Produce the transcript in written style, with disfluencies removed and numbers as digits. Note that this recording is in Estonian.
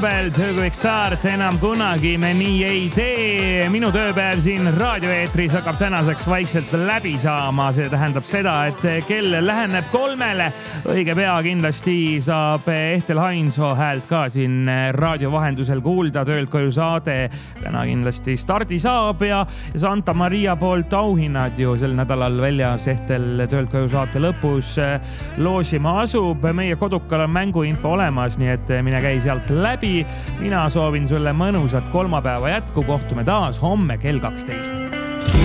kombel Töökoik Start enam kunagi me nii ei tee. Minu tööpäev siin raadioeetris hakkab tänaseks vaikselt läbi saama. See tähendab seda, et kell läheneb 3. Õige pea kindlasti saab Ehtel Hainsoo häält ka siin raadio vahendusel kuulda. Töölt koju saade täna kindlasti stardi saab ja Santa Maria poolt auhinnad ju sel nädalal väljas Ehtel töölt koju saate lõpus loosima asub. Meie kodukal on mänguinfo olemas, nii et mine käi sealt läbi. Mina soovin sulle mõnusat kolmapäeva jätku. Kohtume taas homme kell 12.